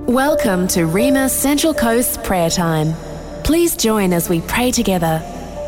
Welcome to Rema Central Coast's prayer time. Please join as we pray together.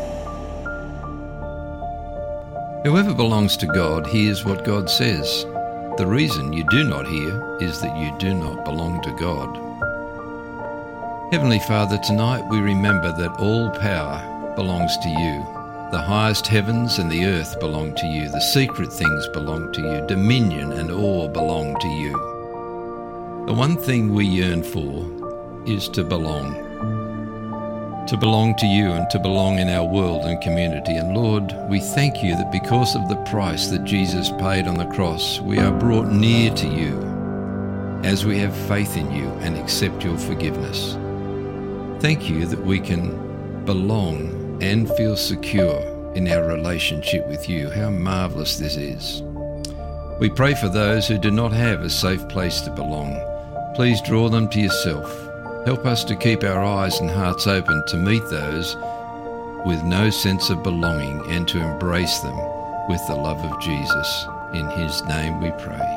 Whoever belongs to God hears what God says. The reason you do not hear is that you do not belong to God. Heavenly Father, tonight we remember that all power belongs to you. The highest heavens and the earth belong to you. The secret things belong to you. Dominion and awe belong to you. The one thing we yearn for is to belong. To belong to you and to belong in our world and community. And Lord, we thank you that because of the price that Jesus paid on the cross, we are brought near to you as we have faith in you and accept your forgiveness. Thank you that we can belong and feel secure in our relationship with you. How marvellous this is. We pray for those who do not have a safe place to belong. Please draw them to yourself. Help us to keep our eyes and hearts open to meet those with no sense of belonging and to embrace them with the love of Jesus. In his name we pray.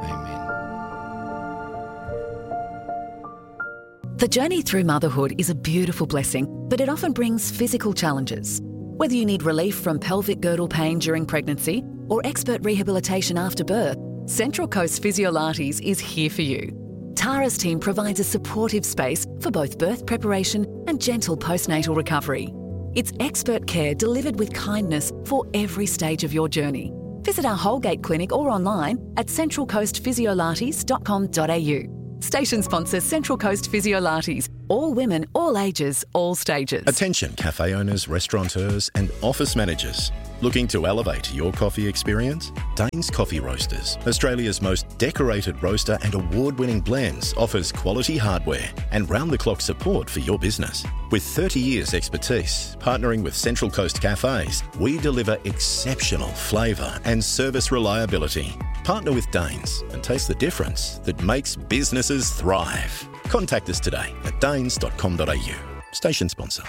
The journey through motherhood is a beautiful blessing, but it often brings physical challenges. Whether you need relief from pelvic girdle pain during pregnancy or expert rehabilitation after birth, Central Coast Physiolates is here for you. Tara's team provides a supportive space for both birth preparation and gentle postnatal recovery. It's expert care delivered with kindness for every stage of your journey. Visit our Holgate clinic or online at centralcoastphysiolates.com.au. Station sponsor Central Coast Physiolates. All women, all ages, all stages. Attention cafe owners, restaurateurs and office managers. Looking to elevate your coffee experience? Danes Coffee Roasters, Australia's most decorated roaster and award-winning blends, offers quality hardware and round-the-clock support for your business. With 30 years expertise, partnering with Central Coast Cafes, we deliver exceptional flavour and service reliability. Partner with Danes and taste the difference that makes businesses thrive. Contact us today at danes.com.au. Station sponsor.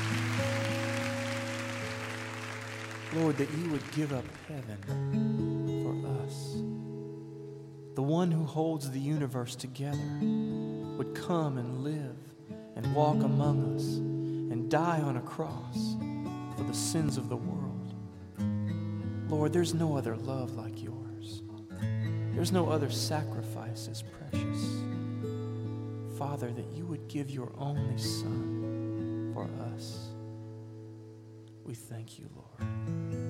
Lord, that you would give up heaven for us. The one who holds the universe together would come and live and walk among us and die on a cross for the sins of the world. Lord, there's no other love like yours. There's no other sacrifice as precious. Father, that you would give your only Son for us. We thank you, Lord.